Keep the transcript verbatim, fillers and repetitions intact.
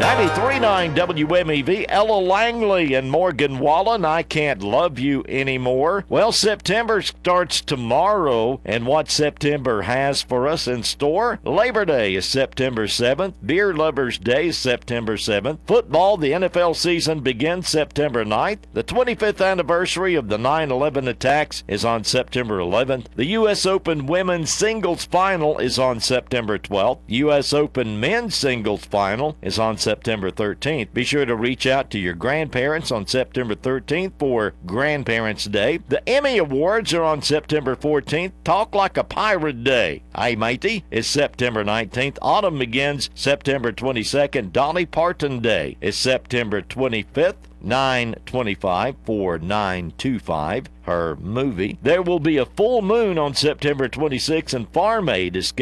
ninety-three point nine W M E V, Ella Langley and Morgan Wallen, I Can't Love You Anymore. Well, September starts tomorrow, and what September has for us in store? Labor Day is September seventh. Beer Lovers Day is September seventh. Football, the N F L season begins September ninth. The twenty-fifth anniversary of the nine eleven attacks is on September eleventh. The U S Open Women's Singles Final is on September twelfth. U S Open Men's Singles Final is on September thirteenth. Be sure to reach out to your grandparents on September thirteenth for Grandparents' Day. The Emmy Awards are on September fourteenth. Talk Like a Pirate Day, hey matey, is September nineteenth. Autumn begins September twenty-second. Dolly Parton Day is September twenty-fifth. nine twenty-five for nine twenty-five, her movie. There will be a full moon on September twenty-sixth, and Farm Aid is scheduled